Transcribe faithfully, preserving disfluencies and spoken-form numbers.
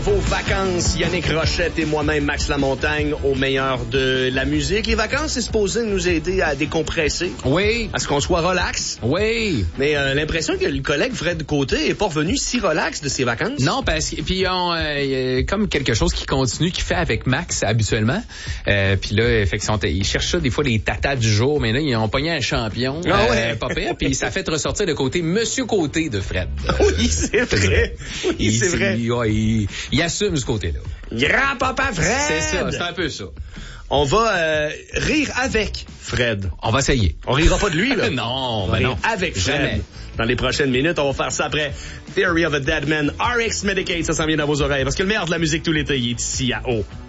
Vos vacances, Yannick Rochette et moi-même, Max Lamontagne, au meilleur de la musique. Les vacances, c'est supposé nous aider à décompresser. Oui. À ce qu'on soit relax. Oui. Mais euh, l'impression que le collègue Fred Côté est pas revenu si relax de ses vacances. Non, parce que puis on euh, comme quelque chose qui continue, qu'il fait avec Max habituellement. Euh, puis là, fait que sont, ils cherchent ça des fois les tatas du jour, mais là ils ont pogné un champion, ah euh, ouais. pas pire, puis ça fait ressortir le côté Monsieur Côté de Fred. Oui, c'est vrai. Oui, il, c'est vrai. Il, ouais, il, il assume ce côté-là. Grand-papa Fred! C'est ça, c'est un peu ça. On va euh, rire avec Fred. On va essayer. On rira pas de lui, là. non, on va ben rire non. avec Fred. Jamais. Dans les prochaines minutes, on va faire ça après Theory of a Dead Man, R X Medicaid, ça s'en vient dans vos oreilles. Parce que le meilleur de la musique tout l'été, il est ici à O.